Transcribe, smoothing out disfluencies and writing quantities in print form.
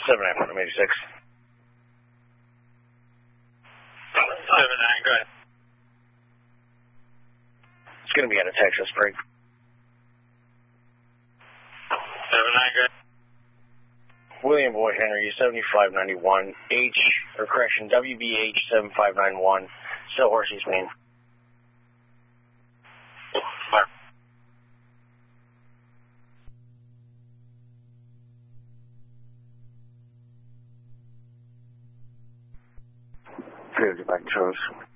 7986. 79, go ahead. It's going to be out of Texas break. 79, go ahead. William Boy Henry, 7591, WBH 7591, still Horsey's Main. Fire. Good, get back to Charles.